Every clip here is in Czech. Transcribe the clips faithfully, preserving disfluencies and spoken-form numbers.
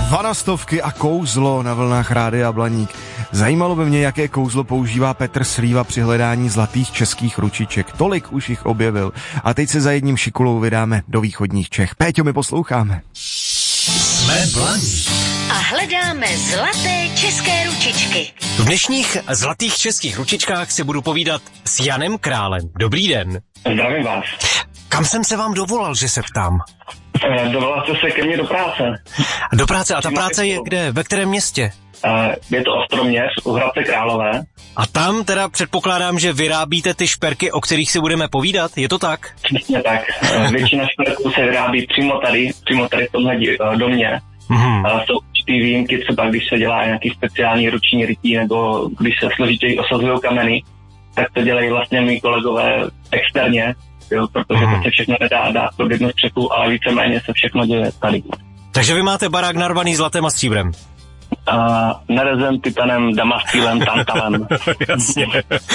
Vanastovky a kouzlo na vlnách Rádia Blaník. Zajímalo by mě, jaké kouzlo používá Petr Slíva při hledání zlatých českých ručiček. Tolik už jich objevil. A teď se za jedním šikulou vydáme do východních Čech. Péťo, my posloucháme. Jsme Blaník. A hledáme zlaté české ručičky. V dnešních zlatých českých ručičkách si budu povídat s Janem Králem. Dobrý den. Zdravím vás. Kam jsem se vám dovolal, že se ptám? Dovolal jste se ke mně do práce. Do práce, a ta práce je kde? Ve kterém městě? Je to Ostroměř, u Hradce Králové. A tam teda předpokládám, že vyrábíte ty šperky, o kterých si budeme povídat, je to tak? Přesně tak. Většina šperků se vyrábí přímo tady, přímo tady v tomhle domě. Mm-hmm. Ale jsou určitý výjimky, třeba když se dělá nějaký speciální ruční rytí, nebo když se složitěji osazují kameny, tak to dělají vlastně mý kolegové externě, jo, protože mm-hmm. to se všechno nedá dát pod jednu střechu, ale víceméně se všechno děje tady. Takže vy máte barák narvaný zlatem a stříbrem? Uh, nerezem, titanem, damascílem, tantalem. Jasně.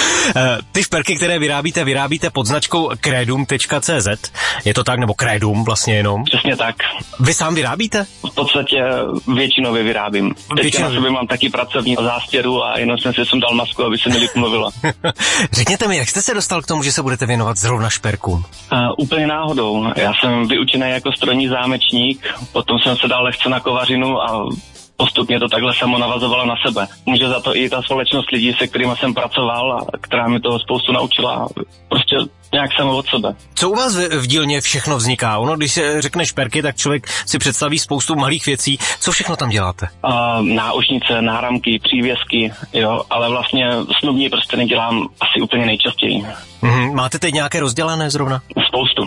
Ty šperky, které vyrábíte, vyrábíte pod značkou kredum tečka cé zet. Je to tak, nebo kredum vlastně jenom? Přesně tak. Vy sám vyrábíte? V podstatě většinově vyrábím. Teďka na sobě mám taky pracovní zástěru a jenom jsem si sem dal masku, aby se mi líp mluvilo. Řekněte mi, jak jste se dostal k tomu, že se budete věnovat zrovna šperkům? Uh, úplně náhodou. Já jsem vyučený jako strojní zámečník, potom jsem se dal lehce na kovařinu a postupně to takhle samo navazovalo na sebe. Může za to i ta společnost lidí, se kterými jsem pracoval a která mi toho spoustu naučila. Prostě nějak samo od sebe. Co u vás v, v dílně všechno vzniká? Ono, když se řekne šperky, tak člověk si představí spoustu malých věcí. Co všechno tam děláte? Uh, náušnice, náramky, přívěsky, jo, ale vlastně snubní prsteny dělám asi úplně nejčastěji. Mm-hmm. Máte teď nějaké rozdělané zrovna? Spoustu.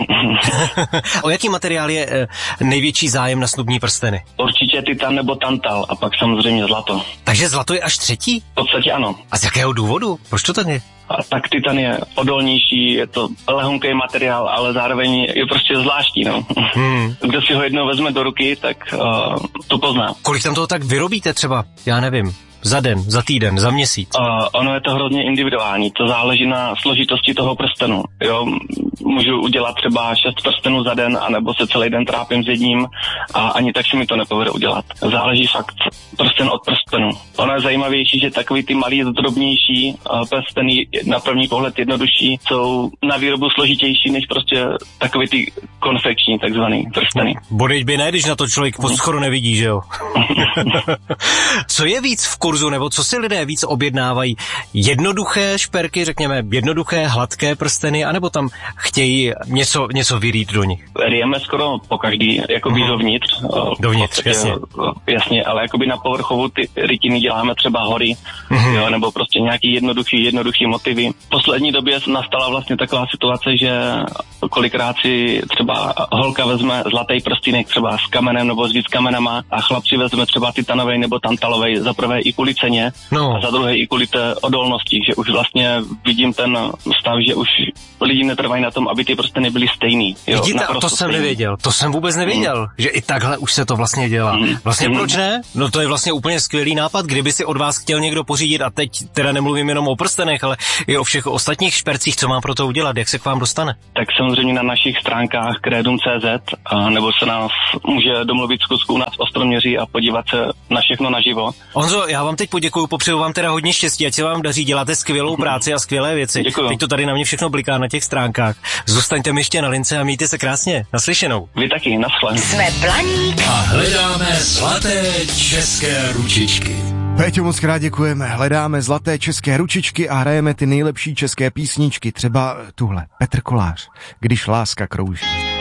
O jaký materiál je e, největší zájem na snubní prsteny? Určitě titan nebo tantal a pak samozřejmě zlato. Takže zlato je až třetí? V podstatě ano. A z jakého důvodu? Proč to tak je? A tak titan je odolnější, je to lehonký materiál, ale zároveň je prostě zvláštní, no. Hmm. Kdo si ho jednou vezme do ruky, tak uh, to pozná. Kolik tam toho tak vyrobíte třeba? Já nevím. Za den, za týden, za měsíc? Uh, ono je to hrozně individuální, to záleží na složitosti toho prstenu. Jo? Můžu udělat třeba šest prstenů za den, anebo se celý den trápím s jedním a ani tak si mi to nepovede udělat. Záleží fakt prsten od prstenu. Ono je zajímavější, že takový ty malý, drobnější uh, prsteny, na první pohled jednodušší, jsou na výrobu složitější než prostě takový ty konfekční takzvaný prsteny. Bodeď by ne, když na to člověk pod schodu nevidí, že jo? Co je víc v kurzu, nebo co si lidé víc objednávají? Jednoduché šperky, řekněme, jednoduché, hladké prsteny, anebo tam chtějí něco, něco vyrýt do nich? Ryjeme skoro po každý, jakoby uh-huh. dovnitř. Dovnitř, jasně. Jasně, ale jakoby na povrchovou ty rytiny děláme třeba hory, uh-huh. jo, nebo prostě nějaký jednoduchý, jednoduchý motivy. V poslední době nastala vlastně taková situace, že kolikrát si třeba holka vezme zlatý prstínek třeba s kamenem nebo s víc kamenama a chlapci vezme třeba titanovej nebo tantalovej, za prvé i kvůli ceně no. a za druhé i kvůli té odolnosti, že už vlastně vidím ten stav, že už lidi netrvají na tom, aby ty prsteny byly stejný. Jo, vidíte, a to jsem stejný. nevěděl, to jsem vůbec nevěděl, mm. že i takhle už se to vlastně dělá. Mm. Vlastně mm. proč ne? No to je vlastně úplně skvělý nápad, kdyby si od vás chtěl někdo pořídit, a teď teda nemluvím jenom o prstenech, ale i o všech ostatních špercích, co mám pro to udělat, jak se k vám dostane? Tak samozřejmě na našich stránkách kredum tečka cé zet, nebo se nás může domluvit zkusku u nás v Ostroměří a podívat se na všechno naživo. Honzo, já vám teď poděkuju, popřeju vám teda hodně štěstí, ať se vám daří, děláte skvělou práci a skvělé věci. Děkuju. Teď to tady na mě všechno bliká na těch stránkách. Zůstaňte mi ještě na lince a mějte se krásně. Naslyšenou. Vy taky, naschle. Jsme Blaník a hledáme zlaté české ručičky. Péťo, moc krát děkujeme. Hledáme zlaté české ručičky a hrajeme ty nejlepší české písničky, třeba tuhle. Petr Kolář, Když láska krouží.